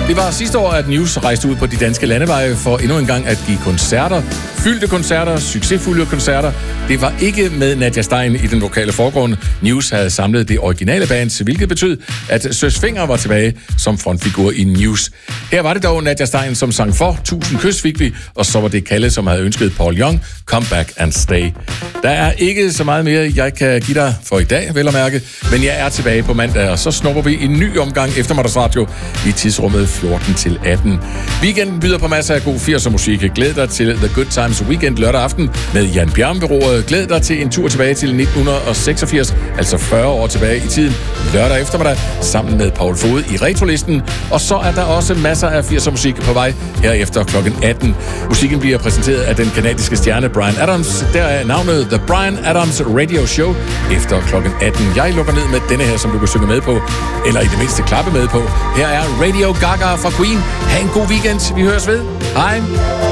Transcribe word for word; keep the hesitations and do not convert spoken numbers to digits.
Det var sidste år, at News rejste ud på de danske landeveje for endnu en gang at give koncerter. Fyldte koncerter, succesfulde koncerter. Det var ikke med Nadia Stein i den lokale forgrund. News havde samlet det originale band, hvilket betød, at Søs Fenger var tilbage som frontfigur i News. Her var det dog Nadia Stein, som sang for. Tusind kys fik vi, og så var det Kalle, som havde ønsket Paul Young, Come Back and Stay. Der er ikke så meget mere, jeg kan give dig for i dag, vel at mærke, men jeg er tilbage på mandag, og så snupper vi en ny omgang eftermiddagsradio i tidsrummet fjorten til atten. Weekenden byder på masser af god firser musik. Glæd dig til The Good Times Weekend lørdag aften med Jan Bjerm ved roret. Glæd dig til en tur tilbage til nitten seksogfirs, altså fyrre år tilbage i tiden, lørdag eftermiddag, sammen med Paul Fod i Retrolisten. Og så er der også masser af firser musik på vej herefter klokken atten. Musikken bliver præsenteret af den kanadiske stjerne Bryan Adams. Der er navnet The Bryan Adams Radio Show efter klokken atten. Jeg lukker ned med denne her, som du kan synge med på, eller i det mindste klappe med på. Her er Radio Gaga fra Queen. Ha' en god weekend. Vi høres ved. Hej.